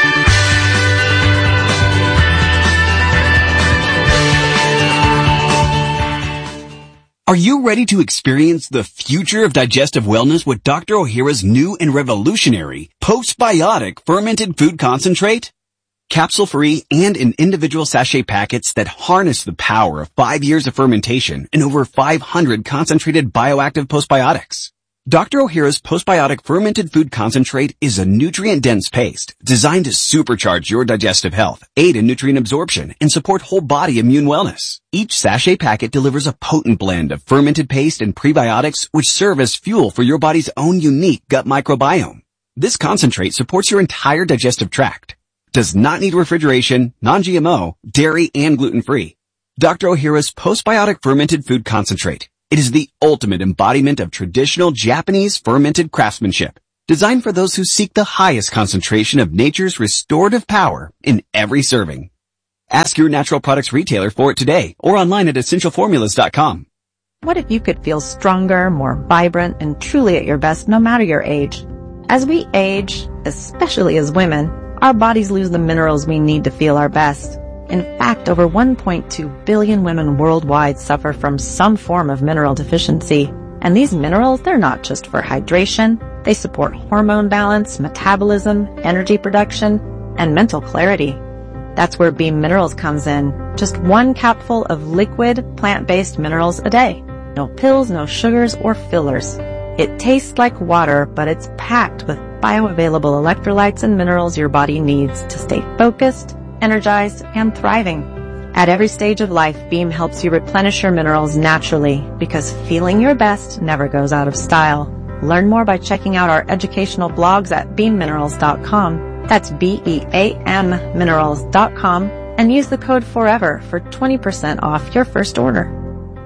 Are you ready to experience the future of digestive wellness with Doctor Ohhira's new and revolutionary postbiotic fermented food concentrate? Capsule-free and in individual sachet packets that harness the power of five years of fermentation and over five hundred concentrated bioactive postbiotics. Doctor Ohhira's Postbiotic Fermented Food Concentrate is a nutrient-dense paste designed to supercharge your digestive health, aid in nutrient absorption, and support whole body immune wellness. Each sachet packet delivers a potent blend of fermented paste and prebiotics which serve as fuel for your body's own unique gut microbiome. This concentrate supports your entire digestive tract. Does not need refrigeration, non-G M O, dairy, and gluten-free. Doctor Ohhira's Postbiotic Fermented Food Concentrate. It is the ultimate embodiment of traditional Japanese fermented craftsmanship, designed for those who seek the highest concentration of nature's restorative power in every serving. Ask your natural products retailer for it today or online at essential formulas dot com. What if you could feel stronger, more vibrant, and truly at your best no matter your age? As we age, especially as women, our bodies lose the minerals we need to feel our best. In fact, over one point two billion women worldwide suffer from some form of mineral deficiency. And these minerals, they're not just for hydration. They support hormone balance, metabolism, energy production, and mental clarity. That's where Beam Minerals comes in. Just one capful of liquid, plant-based minerals a day. No pills, no sugars, or fillers. It tastes like water, but it's packed with bioavailable electrolytes and minerals your body needs to stay focused, energized, and thriving. At every stage of life, Beam helps you replenish your minerals naturally because feeling your best never goes out of style. Learn more by checking out our educational blogs at beam minerals dot com. That's B E A M minerals dot com and use the code FOREVER for twenty percent off your first order.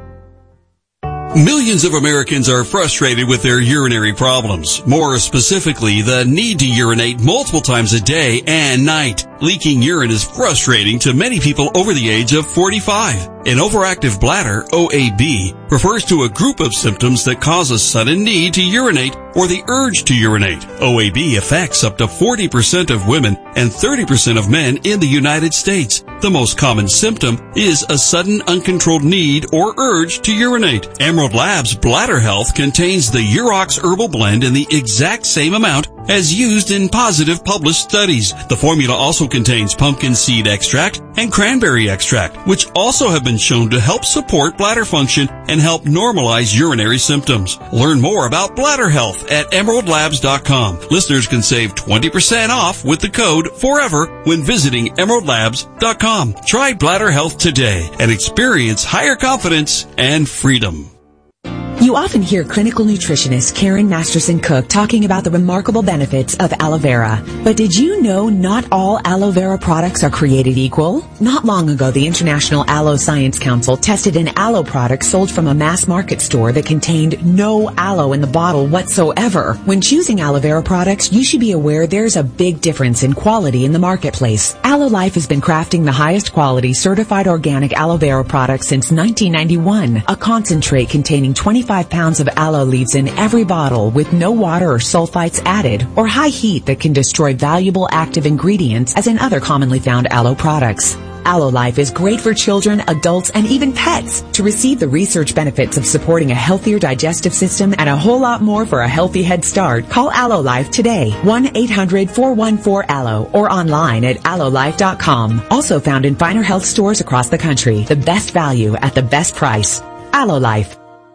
Millions of Americans are frustrated with their urinary problems. More specifically, the need to urinate multiple times a day and night. Leaking urine is frustrating to many people over the age of forty-five. An overactive bladder, O A B, refers to a group of symptoms that cause a sudden need to urinate or the urge to urinate. O A B affects up to forty percent of women and thirty percent of men in the United States. The most common symptom is a sudden uncontrolled need or urge to urinate. Emerald Labs Bladder Health contains the Urox Herbal Blend in the exact same amount as used in positive published studies. The formula also contains pumpkin seed extract and cranberry extract, which also have been shown to help support bladder function and help normalize urinary symptoms. Learn more about bladder health at emerald labs dot com. Listeners can save twenty percent off with the code FOREVER when visiting emerald labs dot com. Try bladder health today and experience higher confidence and freedom. You often hear clinical nutritionist Karen Masterson Cook talking about the remarkable benefits of aloe vera. But did you know not all aloe vera products are created equal? Not long ago, the International Aloe Science Council tested an aloe product sold from a mass market store that contained no aloe in the bottle whatsoever. When choosing aloe vera products, you should be aware there's a big difference in quality in the marketplace. Aloe Life has been crafting the highest quality certified organic aloe vera products since nineteen ninety-one. A concentrate containing twenty-five pounds of aloe leaves in every bottle with no water or sulfites added or high heat that can destroy valuable active ingredients as in other commonly found aloe products. Aloe Life is great for children, adults, and even pets. To receive the research benefits of supporting a healthier digestive system and a whole lot more for a healthy head start, call Aloe Life today, one eight hundred four one four aloe, or online at aloe life dot com. Also found in finer health stores across the country. The best value at the best price. Aloe Life.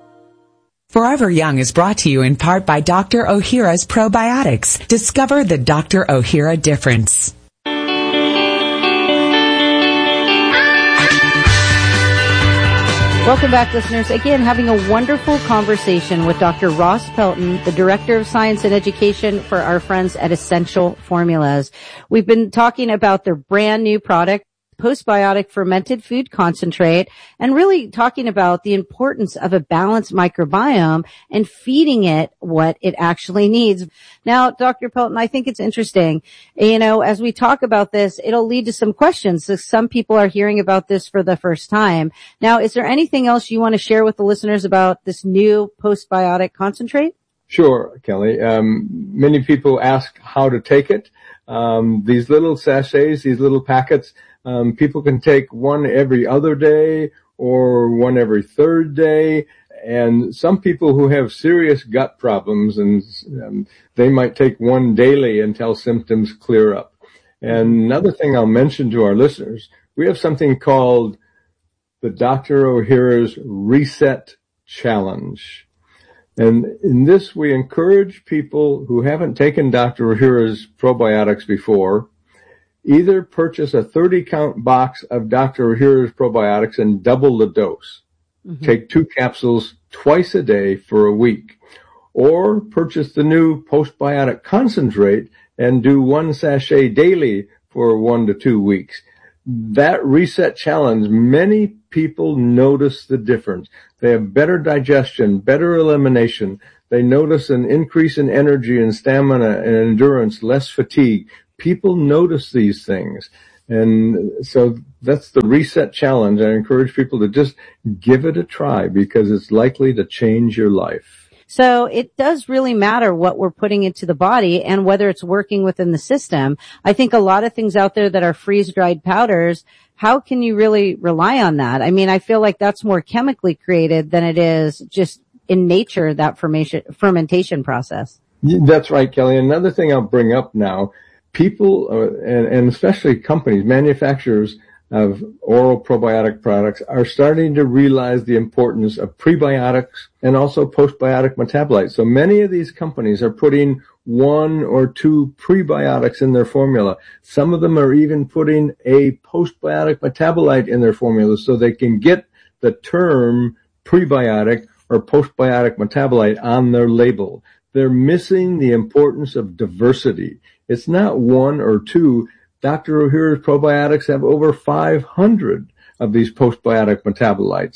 Forever Young is brought to you in part by Doctor Ohhira's Probiotics. Discover the Doctor Ohhira difference. Welcome back, listeners. Again, having a wonderful conversation with Doctor Ross Pelton, the Director of Science and Education for our friends at Essential Formulas. We've been talking about their brand new product, Postbiotic Fermented Food Concentrate, and really talking about the importance of a balanced microbiome and feeding it what it actually needs. Now, Doctor Pelton, I think it's interesting. You know, as we talk about this, it'll lead to some questions. So some people are hearing about this for the first time. Now, is there anything else you want to share with the listeners about this new Postbiotic Concentrate? Sure, Kelly. Um, many people ask how to take it. Um, these little sachets, these little packets, um, people can take one every other day or one every third day. And some people who have serious gut problems, and um, they might take one daily until symptoms clear up. And another thing I'll mention to our listeners, we have something called the Doctor Ohhira's Reset Challenge. And in this, we encourage people who haven't taken Doctor Ohhira's probiotics before, either purchase a thirty count box of Doctor Ohhira's probiotics and double the dose. Mm-hmm. Take two capsules twice a day for a week. Or purchase the new postbiotic concentrate and do one sachet daily for one to two weeks. That reset challenge, many people notice the difference. They have better digestion, better elimination. They notice an increase in energy and stamina and endurance, less fatigue. People notice these things. And so that's the reset challenge. I encourage people to just give it a try because it's likely to change your life. So it does really matter what we're putting into the body and whether it's working within the system. I think a lot of things out there that are freeze-dried powders, how can you really rely on that? I mean, I feel like that's more chemically created than it is just in nature, that fermentation, fermentation process. That's right, Kelly. Another thing I'll bring up now, people, uh, and, and especially companies, manufacturers of oral probiotic products are starting to realize the importance of prebiotics and also postbiotic metabolites. So many of these companies are putting one or two prebiotics in their formula. Some of them are even putting a postbiotic metabolite in their formula so they can get the term prebiotic or postbiotic metabolite on their label. They're missing the importance of diversity. It's not one or two. Doctor Ohhira's probiotics have over five hundred of these postbiotic metabolites.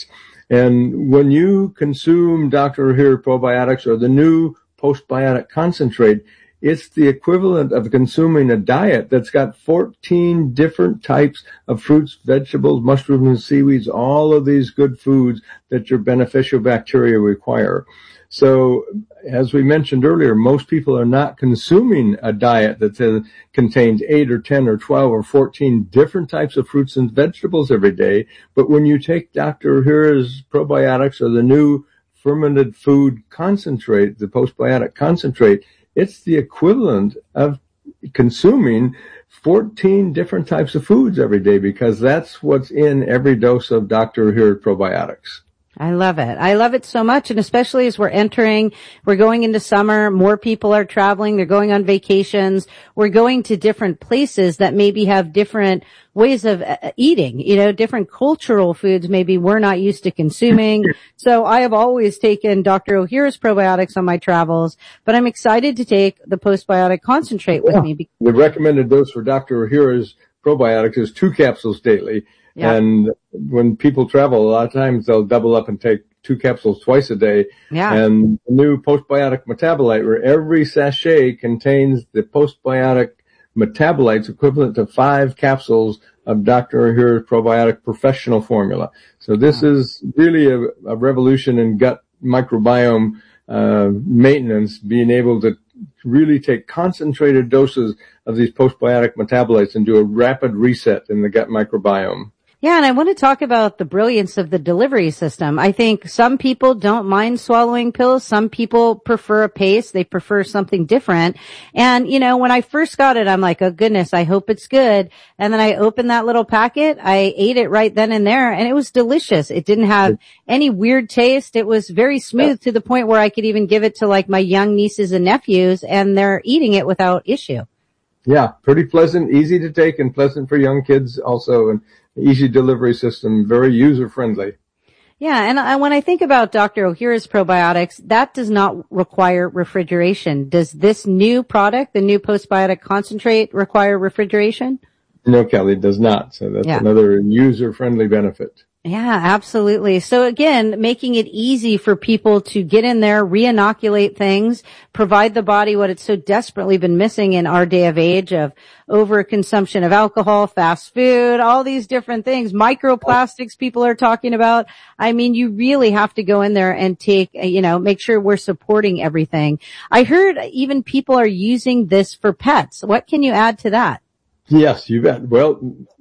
And when you consume Doctor Ohhira probiotics or the new postbiotic concentrate, it's the equivalent of consuming a diet that's got fourteen different types of fruits, vegetables, mushrooms, and seaweeds, all of these good foods that your beneficial bacteria require. So, as we mentioned earlier, most people are not consuming a diet that uh, contains eight or ten or twelve or fourteen different types of fruits and vegetables every day. But when you take Doctor Ohhira's probiotics or the new fermented food concentrate, the postbiotic concentrate, it's the equivalent of consuming fourteen different types of foods every day because that's what's in every dose of Doctor Ohhira probiotics. I love it. I love it so much. And especially as we're entering, we're going into summer, more people are traveling, they're going on vacations, we're going to different places that maybe have different ways of uh, eating, you know, different cultural foods maybe we're not used to consuming. So I have always taken Doctor Ohhira's probiotics on my travels, but I'm excited to take the postbiotic concentrate with yeah. me. The recommended dose for Doctor Ohhira's probiotics is two capsules daily. Yeah. And when people travel, a lot of times they'll double up and take two capsules twice a day. Yeah. And the new postbiotic metabolite, where every sachet contains the postbiotic metabolites equivalent to five capsules of Doctor Ohhira's probiotic professional formula. So this wow. is really a, a revolution in gut microbiome uh, maintenance, being able to really take concentrated doses of these postbiotic metabolites and do a rapid reset in the gut microbiome. Yeah, and I want to talk about the brilliance of the delivery system. I think some people don't mind swallowing pills. Some people prefer a paste. They prefer something different. And, you know, when I first got it, I'm like, oh goodness, I hope it's good. And then I opened that little packet. I ate it right then and there, and it was delicious. It didn't have any weird taste. It was very smooth to the point where I could even give it to like my young nieces and nephews, and they're eating it without issue. Yeah, pretty pleasant, easy to take, and pleasant for young kids also. And easy delivery system, very user-friendly. Yeah, and I, when I think about Doctor Ohhira's probiotics, that does not require refrigeration. Does this new product, the new postbiotic concentrate, require refrigeration? No, Kelly, it does not. So that's yeah. another user-friendly benefit. Yeah, absolutely. So again, making it easy for people to get in there, re-inoculate things, provide the body what it's so desperately been missing in our day of age of overconsumption of alcohol, fast food, all these different things, microplastics people are talking about. I mean, you really have to go in there and take, you know, make sure we're supporting everything. I heard even people are using this for pets. What can you add to that? Yes, you bet. Well,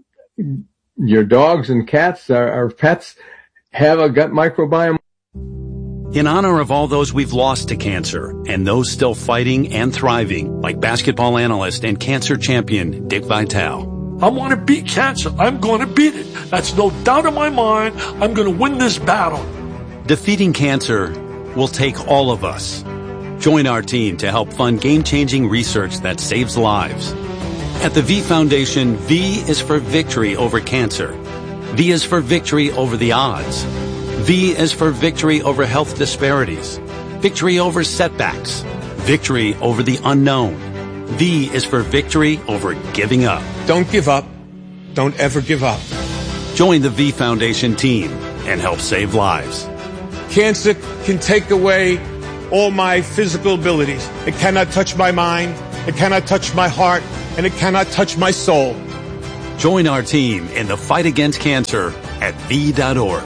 your dogs and cats, our, our pets, have a gut microbiome. In honor of all those we've lost to cancer and those still fighting and thriving, like basketball analyst and cancer champion Dick Vitale. I want to beat cancer. I'm going to beat it. That's no doubt in my mind. I'm going to win this battle. Defeating cancer will take all of us. Join our team to help fund game-changing research that saves lives. At the V Foundation, V is for victory over cancer. V is for victory over the odds. V is for victory over health disparities. Victory over setbacks. Victory over the unknown. V is for victory over giving up. Don't give up. Don't ever give up. Join the V Foundation team and help save lives. Cancer can take away all my physical abilities. It cannot touch my mind. It cannot touch my heart. And it cannot touch my soul. Join our team in the fight against cancer at V dot org.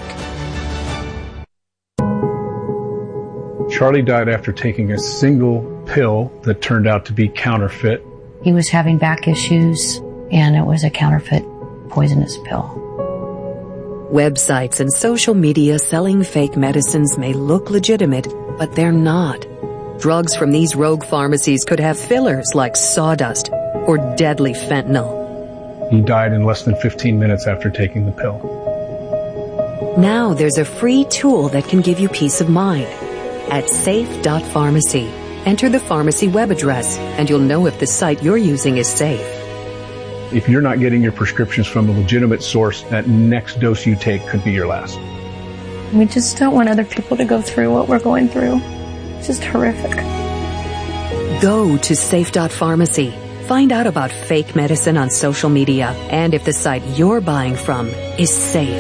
Charlie died after taking a single pill that turned out to be counterfeit. He was having back issues, and it was a counterfeit poisonous pill. Websites and social media selling fake medicines may look legitimate, but they're not. Drugs from these rogue pharmacies could have fillers like sawdust or deadly fentanyl. He died in less than fifteen minutes after taking the pill. Now there's a free tool that can give you peace of mind. At safe dot pharmacy, enter the pharmacy web address and you'll know if the site you're using is safe. If you're not getting your prescriptions from a legitimate source, that next dose you take could be your last. We just don't want other people to go through what we're going through. It's just horrific. Go to safe dot pharmacy. Find out about fake medicine on social media and if the site you're buying from is safe.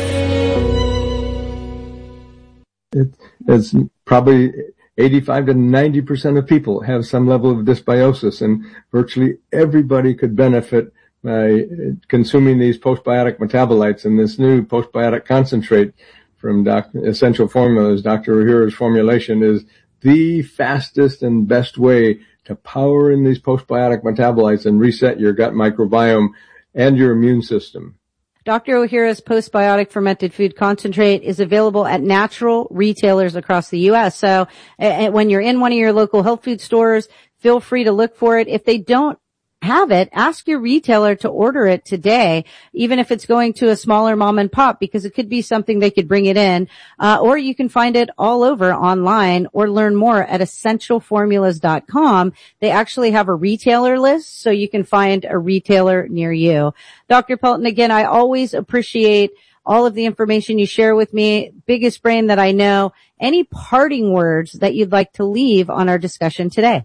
It, it's probably eighty-five to ninety percent of people have some level of dysbiosis, and virtually everybody could benefit by consuming these postbiotic metabolites. And this new postbiotic concentrate from Doc, Essential Formulas, Doctor Ohhira's formulation, is the fastest and best way to power in these postbiotic metabolites and reset your gut microbiome and your immune system. Doctor Ohhira's postbiotic fermented food concentrate is available at natural retailers across the U S. So uh, when you're in one of your local health food stores, feel free to look for it. If they don't have it, ask your retailer to order it today, even if it's going to a smaller mom and pop, because it could be something they could bring it in. Uh, or you can find it all over online or learn more at essential formulas dot com. They actually have a retailer list, so you can find a retailer near you. Doctor Pelton, again, I always appreciate all of the information you share with me. Biggest brain that I know. Any parting words that you'd like to leave on our discussion today?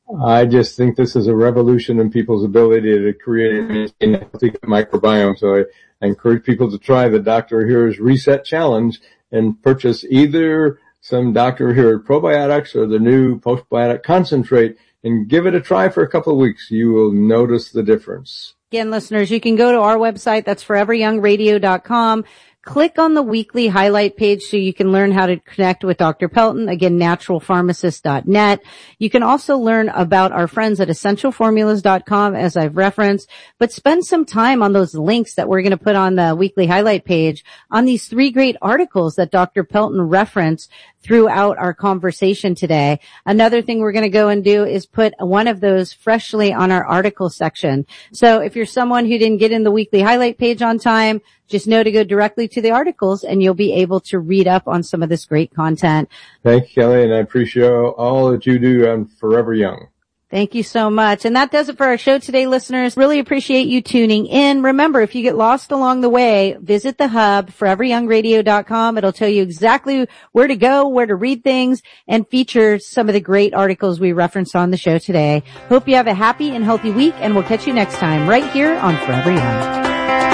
I just think this is a revolution in people's ability to create a healthy microbiome. So I, I encourage people to try the Doctor Ohhira's Reset Challenge and purchase either some Doctor Ohhira probiotics or the new postbiotic concentrate and give it a try for a couple of weeks. You will notice the difference. Again, listeners, you can go to our website. That's forever young radio dot com. Click on the weekly highlight page so you can learn how to connect with Doctor Pelton. Again, natural pharmacist dot net. You can also learn about our friends at essential formulas dot com, as I've referenced, but spend some time on those links that we're going to put on the weekly highlight page on these three great articles that Doctor Pelton referenced throughout our conversation today. Another thing we're going to go and do is put one of those freshly on our article section. So if you're someone who didn't get in the weekly highlight page on time, just know to go directly to the articles and you'll be able to read up on some of this great content. Thank you, Kelly, and I appreciate all that you do on Forever Young. Thank you so much. And that does it for our show today, listeners. Really appreciate you tuning in. Remember, if you get lost along the way, visit the hub, forever young radio dot com. It'll tell you exactly where to go, where to read things, and feature some of the great articles we referenced on the show today. Hope you have a happy and healthy week, and we'll catch you next time right here on Forever Young.